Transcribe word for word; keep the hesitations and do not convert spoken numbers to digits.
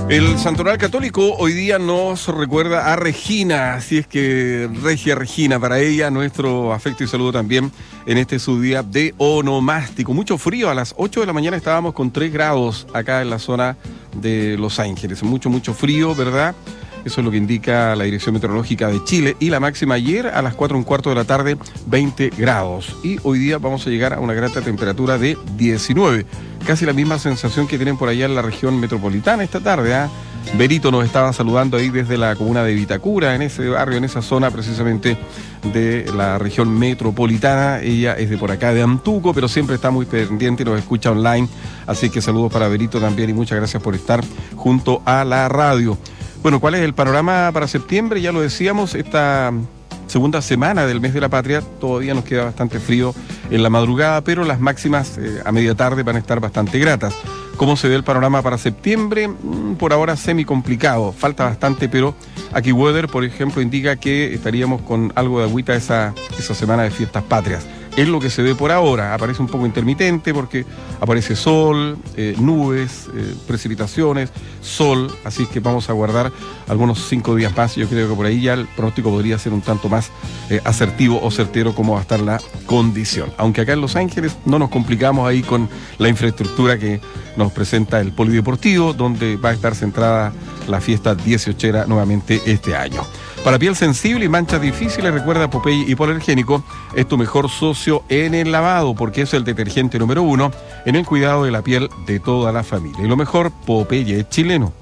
El Santoral Católico hoy día nos recuerda a Regina, así es que Regia Regina, para ella nuestro afecto y saludo también en este su día de onomástico. Mucho frío, a las ocho de la mañana estábamos con tres grados acá en la zona de Los Ángeles, mucho, mucho frío, ¿verdad? Eso es lo que indica la Dirección Meteorológica de Chile. Y la máxima ayer a las cuatro y un cuarto de la tarde, veinte grados. Y hoy día vamos a llegar a una grata temperatura de diecinueve. Casi la misma sensación que tienen por allá en la región metropolitana esta tarde. ¿eh? Berito nos estaba saludando ahí desde la comuna de Vitacura, en ese barrio, en esa zona precisamente de la región metropolitana. Ella es de por acá, de Antuco, pero siempre está muy pendiente y nos escucha online. Así que saludos para Berito también y muchas gracias por estar junto a la radio. Bueno, ¿cuál es el panorama para septiembre? Ya lo decíamos, esta segunda semana del mes de la patria todavía nos queda bastante frío en la madrugada, pero las máximas eh, a media tarde van a estar bastante gratas. ¿Cómo se ve el panorama para septiembre? Mm, por ahora semi complicado, falta bastante, pero AccuWeather, por ejemplo, indica que estaríamos con algo de agüita esa, esa semana de fiestas patrias. Es lo que se ve por ahora, aparece un poco intermitente porque aparece sol, eh, nubes, eh, precipitaciones, sol, así que vamos a guardar algunos cinco días más. Yo creo que por ahí ya el pronóstico podría ser un tanto más eh, asertivo o certero cómo va a estar la condición. Aunque acá en Los Ángeles no nos complicamos ahí con la infraestructura que nos presenta el polideportivo, donde va a estar centrada la fiesta dieciochera nuevamente este año. Para piel sensible y manchas difíciles, recuerda Popeye Hipoalergénico, es tu mejor socio en el lavado, porque es el detergente número uno en el cuidado de la piel de toda la familia. Y lo mejor, Popeye es chileno.